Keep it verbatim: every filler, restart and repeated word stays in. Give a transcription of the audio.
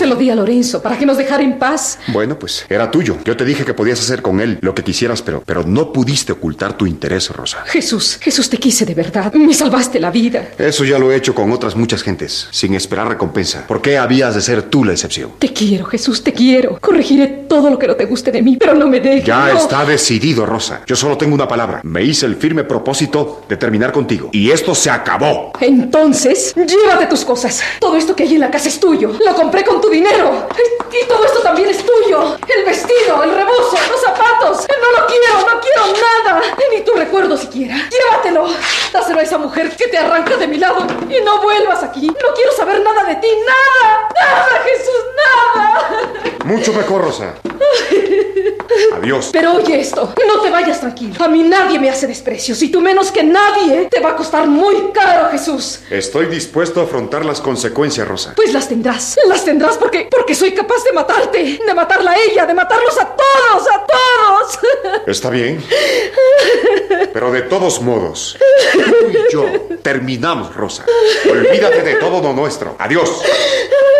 Se lo di a Lorenzo para que nos dejara en paz. Bueno, pues era tuyo. Yo te dije que podías hacer con él lo que quisieras, pero, pero no pudiste ocultar tu interés, Rosa. Jesús, Jesús, te quise de verdad. Me salvaste la vida. Eso ya lo he hecho con otras muchas gentes, sin esperar recompensa. ¿Por qué habías de ser tú la excepción? Te quiero, Jesús, te quiero. Corregiré todo lo que no te guste de mí, pero no me dejes. Ya no. está decidido, Rosa. Yo solo tengo una palabra. Me hice el firme propósito de terminar contigo. Y esto se acabó. Entonces, llévate tus cosas. Todo esto que hay en la casa es tuyo. Lo compré con tu dinero. Y todo esto también es tuyo. El vestido, el rebozo, los zapatos. No lo quiero, no quiero nada. Ni tu recuerdo siquiera. Llévatelo. Dáselo a esa mujer que te arranca de mi lado. Y no vuelvas aquí. No quiero saber nada de ti. Nada. Nada, Jesús, nada. Mucho mejor, Rosa. Adiós. Pero oye esto, no te vayas tranquilo. A mí nadie me hace desprecios y tú menos que nadie. Te va a costar muy caro, Jesús. Estoy dispuesto a afrontar las consecuencias, Rosa. Pues las tendrás, las tendrás porque, porque soy capaz de matarte. De matarla a ella, de matarlos a todos, a todos. Está bien. Pero de todos modos, tú y yo terminamos, Rosa. Olvídate de todo lo nuestro. Adiós.